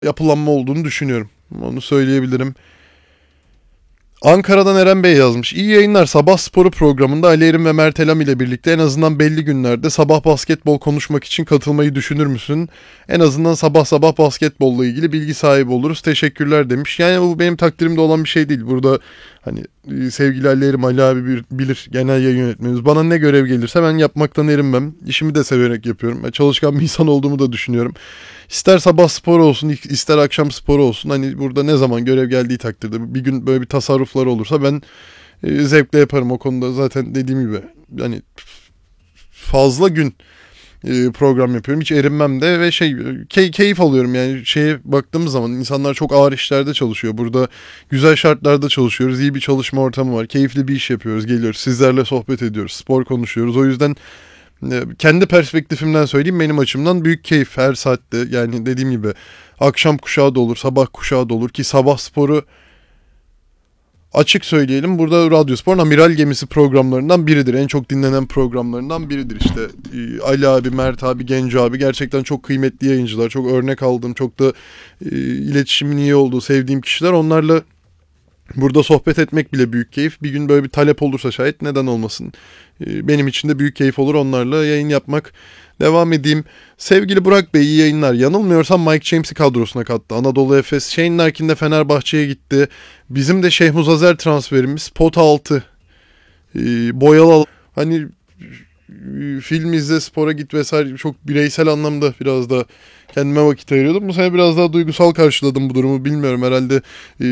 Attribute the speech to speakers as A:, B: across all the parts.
A: yapılanma olduğunu düşünüyorum. Onu söyleyebilirim. Ankara'dan Eren Bey yazmış. İyi yayınlar. Sabah sporu programında Ali Erim ve Mert Elam ile birlikte en azından belli günlerde sabah basketbol konuşmak için katılmayı düşünür müsün? En azından sabah sabah basketbolla ilgili bilgi sahibi oluruz. Teşekkürler demiş. Yani bu benim takdirimde olan bir şey değil. Burada hani sevgili Ali Erim, Ali abi bilir, genel yayın yönetmenimiz. Bana ne görev gelirse ben yapmaktan erinmem. İşimi de severek yapıyorum. Çalışkan bir insan olduğumu da düşünüyorum. İster sabah sporu olsun, ister akşam sporu olsun. Hani burada ne zaman görev geldiği takdirde bir gün böyle bir tasarruflar olursa ben zevkle yaparım o konuda. Zaten dediğim gibi hani fazla gün program yapıyorum. Hiç erinmem de ve keyif alıyorum. Yani şeye baktığımız zaman insanlar çok ağır işlerde çalışıyor. Burada güzel şartlarda çalışıyoruz. İyi bir çalışma ortamı var. Keyifli bir iş yapıyoruz. Geliyoruz. Sizlerle sohbet ediyoruz. Spor konuşuyoruz. O yüzden kendi perspektifimden söyleyeyim, benim açımdan büyük keyif her saatte. Yani dediğim gibi akşam kuşağı da olur, sabah kuşağı da olur ki sabah sporu açık söyleyelim. Burada Radyo Spor'un amiral gemisi programlarından biridir. En çok dinlenen programlarından biridir işte. Ali abi, Mert abi, Genco abi gerçekten çok kıymetli yayıncılar. Çok örnek aldığım, çok da iletişimin iyi olduğu, sevdiğim kişiler. Onlarla burada sohbet etmek bile büyük keyif. Bir gün böyle bir talep olursa şayet neden olmasın. Benim için de büyük keyif olur onlarla yayın yapmak. Devam edeyim. Sevgili Burak Bey, iyi yayınlar. Yanılmıyorsam Mike James'i kadrosuna kattı. Anadolu Efes. Shane Larkin de Fenerbahçe'ye gitti. Bizim de Şeyh Muzazer transferimiz. Pot altı. Boyalı. Hani film izle, spora git vesaire, çok bireysel anlamda biraz da kendime vakit ayırıyordum. Bu sene biraz daha duygusal karşıladım bu durumu. Bilmiyorum, herhalde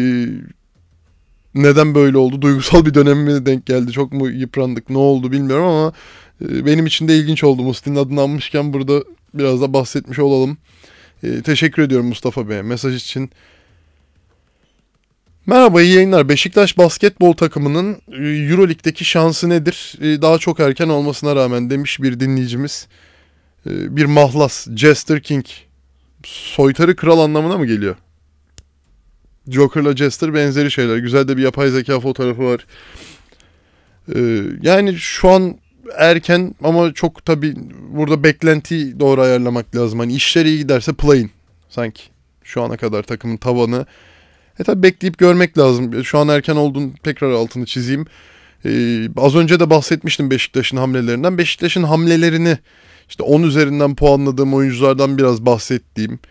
A: neden böyle oldu? Duygusal bir dönemime denk geldi. Çok mu yıprandık? Ne oldu bilmiyorum ama benim için de ilginç oldu. Musti'nin adını anmışken burada biraz da bahsetmiş olalım. Teşekkür ediyorum Mustafa Bey'e mesaj için. Merhaba, iyi yayınlar. Beşiktaş basketbol takımının Euroleague'deki şansı nedir? Daha çok erken olmasına rağmen demiş bir dinleyicimiz. Bir mahlas, Jester King. Soytarı kral anlamına mı geliyor? Joker'la Jester benzeri şeyler. Güzel de bir yapay zeka fotoğrafı var. Yani şu an erken ama çok tabii burada beklentiyi doğru ayarlamak lazım. Hani işler iyi giderse play'in sanki şu ana kadar takımın tavanı. Tabii bekleyip görmek lazım. Şu an erken olduğunu tekrar altını çizeyim. Az önce de bahsetmiştim Beşiktaş'ın hamlelerinden. Beşiktaş'ın hamlelerini işte 10 üzerinden puanladığım oyunculardan biraz bahsettiğim.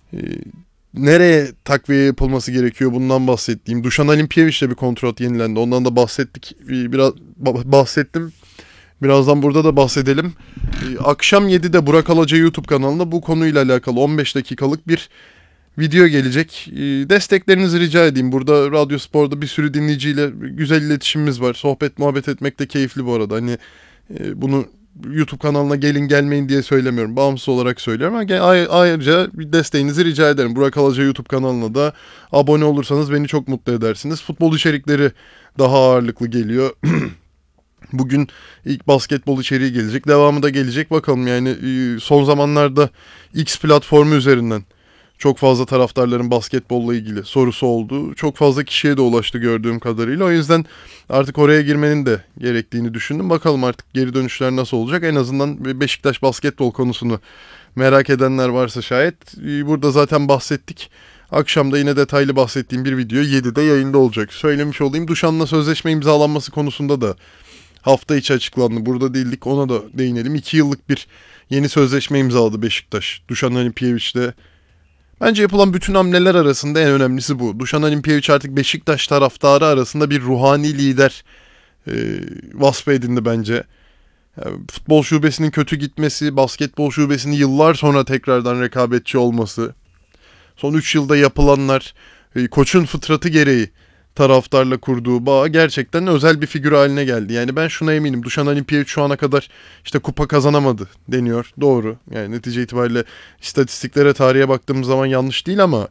A: Nereye takviye yapılması gerekiyor bundan bahsettiğim. Dušan Alimpijević'le bir kontrat yenilendi. Ondan da bahsettik. Biraz bahsettim. Birazdan burada da bahsedelim. Akşam 7'de Burak Alaca YouTube kanalında bu konuyla alakalı 15 dakikalık bir video gelecek. Desteklerinizi rica edeyim. Burada Radyo Spor'da bir sürü dinleyiciyle güzel iletişimimiz var. Sohbet muhabbet etmek de keyifli bu arada. Hani bunu YouTube kanalına gelin gelmeyin diye söylemiyorum. Bağımsız olarak söylüyorum ama ayrıca bir desteğinizi rica ederim. Burak Alaca YouTube kanalına da abone olursanız beni çok mutlu edersiniz. Futbol içerikleri daha ağırlıklı geliyor. Bugün ilk basketbol içeriği gelecek. Devamı da gelecek. Bakalım yani son zamanlarda X platformu üzerinden çok fazla taraftarların basketbolla ilgili sorusu oldu. Çok fazla kişiye de ulaştı gördüğüm kadarıyla. O yüzden artık oraya girmenin de gerektiğini düşündüm. Bakalım artık geri dönüşler nasıl olacak. En azından Beşiktaş basketbol konusunu merak edenler varsa şayet. Burada zaten bahsettik. Akşamda yine detaylı bahsettiğim bir video 7'de yayında olacak. Söylemiş olayım. Duşan'la sözleşme imzalanması konusunda da hafta içi açıklandı. Burada değildik, ona da değinelim. 2 yıllık bir yeni sözleşme imzaladı Beşiktaş. Dušan Alimpijević'le. Bence yapılan bütün hamleler arasında en önemlisi bu. Dušan Alimpijević artık Beşiktaş taraftarı arasında bir ruhani lider vasfı edindi bence. Yani futbol şubesinin kötü gitmesi, basketbol şubesinin yıllar sonra tekrardan rekabetçi olması, son 3 yılda yapılanlar, koçun fıtratı gereği taraftarla kurduğu bağ gerçekten özel bir figür haline geldi. Yani ben şuna eminim. Dušan Alimpijević şu ana kadar işte kupa kazanamadı deniyor. Doğru. Yani netice itibariyle istatistiklere, tarihe baktığımız zaman yanlış değil ama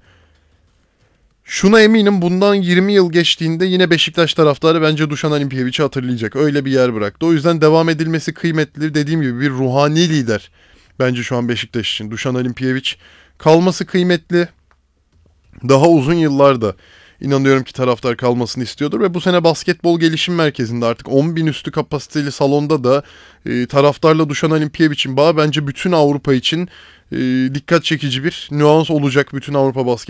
A: şuna eminim, bundan 20 yıl geçtiğinde yine Beşiktaş taraftarı bence Dušan Alimpijević'i hatırlayacak. Öyle bir yer bıraktı. O yüzden devam edilmesi kıymetli. Dediğim gibi bir ruhani lider bence şu an Beşiktaş için. Dušan Alimpijević kalması kıymetli. Daha uzun yıllarda İnanıyorum ki taraftar kalmasını istiyordur ve bu sene basketbol gelişim merkezinde artık 10.000 üstü kapasiteli salonda da taraftarla Dušan Alimpijević'in bağı bence bütün Avrupa için dikkat çekici bir nüans olacak, bütün Avrupa basketbol